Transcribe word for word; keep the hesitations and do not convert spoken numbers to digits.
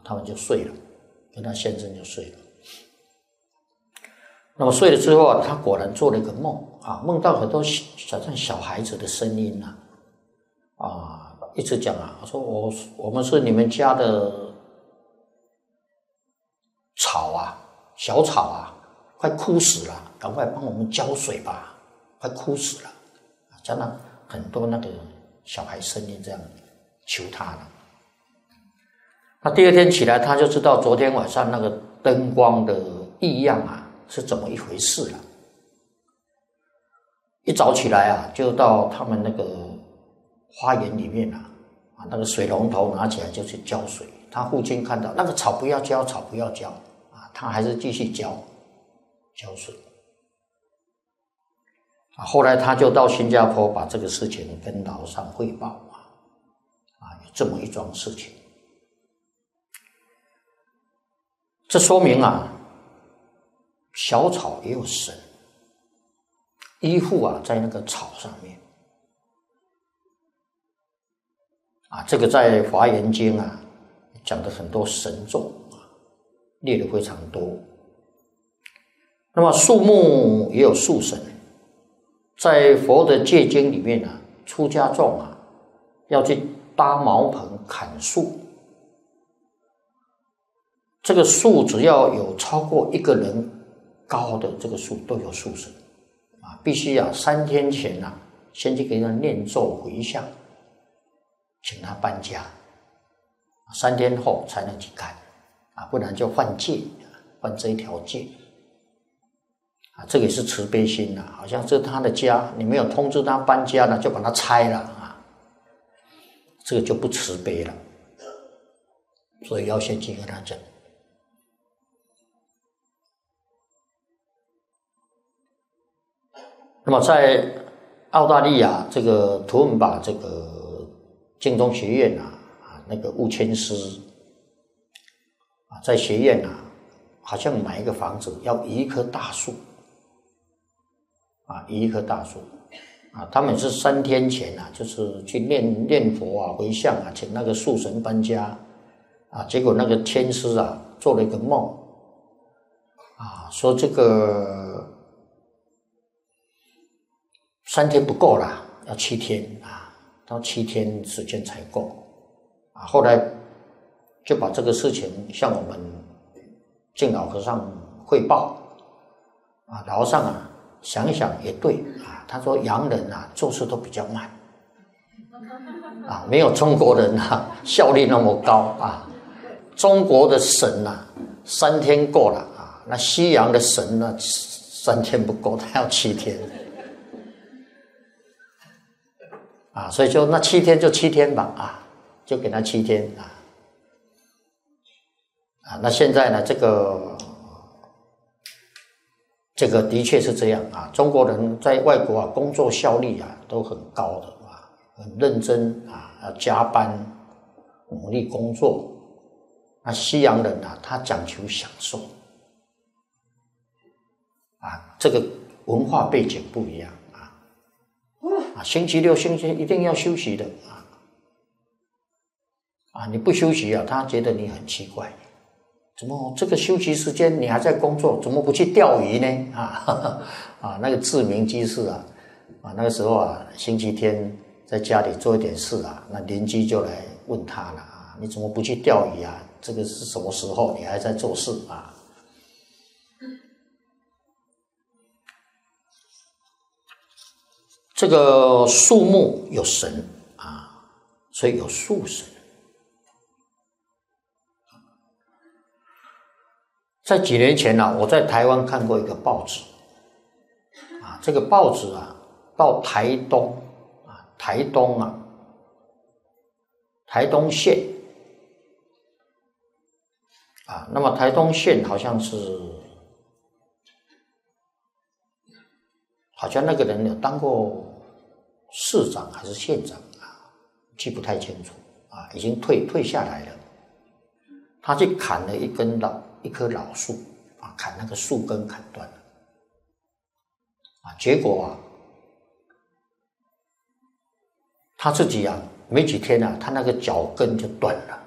他们就睡了，跟他先生就睡了。那么睡了之后啊，他果然做了一个梦啊，梦到很多好像小孩子的声音啊，啊，一直讲啊，说我我们是你们家的草啊，小草啊，快枯死了，赶快帮我们浇水吧，快枯死了，讲了很多那个小孩声音这样求他了。那第二天起来，他就知道昨天晚上那个灯光的异样啊是怎么一回事了。一早起来啊，就到他们那个花园里面啊，啊那个水龙头拿起来就去浇水。他父亲看到那个草不要浇，草不要浇啊，他还是继续浇浇水。啊，后来他就到新加坡把这个事情跟老上汇报啊，啊有这么一桩事情。这说明啊，小草也有神，依附啊在那个草上面啊，这个在华严经啊讲的很多神咒啊，列的非常多。那么树木也有树神，在佛的戒经里面啊，出家众啊要去搭茅棚砍树。这个树只要有超过一个人高的这个树都有树神啊，必须啊三天前啊先去给他念咒回向，请他搬家，三天后才能去看啊，不然就犯戒，犯这一条戒啊，这个也是慈悲心啊，好像这是他的家，你没有通知他搬家呢，就把它拆了啊，这个就不慈悲了，所以要先去跟他讲。那么在澳大利亚这个图文巴这个净宗学院啊，啊那个悟谦师啊，在学院啊，好像买一个房子要移一棵大树啊，移一棵大树啊，他们是三天前啊，就是去念念佛啊、回向啊，请那个树神搬家啊，结果那个谦师啊做了一个梦啊，说这个。三天不够啦，要七天啊，到七天时间才够啊。后来就把这个事情向我们净老和尚汇报啊，老和尚啊想一想也对啊，他说洋人啊做事都比较慢啊，没有中国人啊效率那么高啊。中国的神啊三天够了啊，那西洋的神呢三天不够，他要七天。啊，所以就那七天就七天吧，啊，就给他七天啊，啊，那现在呢，这个这个的确是这样啊，中国人在外国啊，工作效率啊都很高的啊，很认真啊，要加班努力工作。那西洋人啊，他讲求享受啊，这个文化背景不一样。啊，星期六、星期天一定要休息的啊！啊，你不休息啊，他觉得你很奇怪，怎么这个休息时间你还在工作，怎么不去钓鱼呢？啊，哈哈啊，那个志明居士啊，啊，那个时候啊，星期天在家里做一点事啊，那邻居就来问他了啊，你怎么不去钓鱼啊？这个是什么时候？你还在做事啊？这个树木有神啊，所以有树神。在几年前啊，我在台湾看过一个报纸啊，这个报纸啊，到台东啊，台东啊，台东县啊，那么台东县好像是，好像那个人有当过市长还是县长啊，记不太清楚啊，已经退退下来了。他去砍了一根老一棵老树啊，砍那个树根砍断了啊，结果啊，他自己啊没几天啊，他那个脚跟就断了